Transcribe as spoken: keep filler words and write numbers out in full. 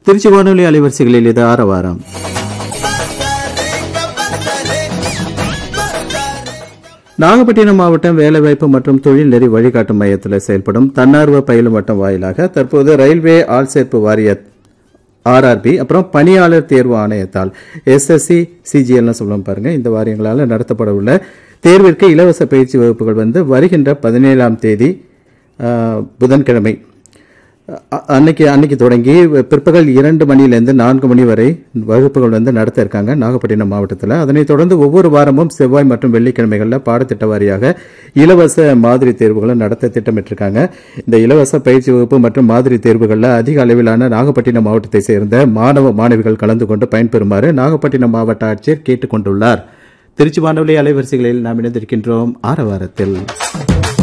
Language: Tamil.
திருச்சி வானொலி அலைவரிசைகளில் இது ஆரவாரம். நாகப்பட்டினம் மாவட்டம் வேலைவாய்ப்பு மற்றும் தொழில் நெறி வழிகாட்டும் மையத்தில் செயல்படும் தன்னார்வ பயிலும் வட்டம் வாயிலாக தற்போது ரயில்வே ஆள்சேர்ப்பு வாரிய ஆர்ஆர்பி அப்புறம் பணியாளர் தேர்வு ஆணையத்தால் எஸ்எஸ்சி சிஜிஎல் சொல்லுவோம் பாருங்க, இந்த வாரியங்களால் நடத்தப்பட உள்ள தேர்விற்கு இலவச பயிற்சி வகுப்புகள் வந்து வருகின்ற பதினேழாம் தேதி புதன்கிழமை அன்னைக்கு அன்னைக்கு தொடங்கி பிற்பகல் இரண்டு மணியிலிருந்து நான்கு மணி வரை வகுப்புகள் வந்து நடத்த இருக்காங்க நாகப்பட்டினம் மாவட்டத்தில். அதனைத் தொடர்ந்து ஒவ்வொரு வாரமும் செவ்வாய் மற்றும் வெள்ளிக்கிழமைகளில் பாடத்திட்ட வாரியாக இலவச மாதிரி தேர்வுகளை நடத்த திட்டமிட்டிருக்காங்க. இந்த இலவச பயிற்சி வகுப்பு மற்றும் மாதிரி தேர்வுகளில் அதிக அளவிலான நாகப்பட்டினம் மாவட்டத்தை சேர்ந்த மாணவ மாணவிகள் கலந்து கொண்டு பயன்பெறுமாறு நாகப்பட்டினம் மாவட்ட ஆட்சியர் கேட்டுக் கொண்டுள்ளார். திருச்சி வானொலி அலைவரிசைகளில் நாம் இணைந்திருக்கின்றோம் ஆரவாரத்தில்.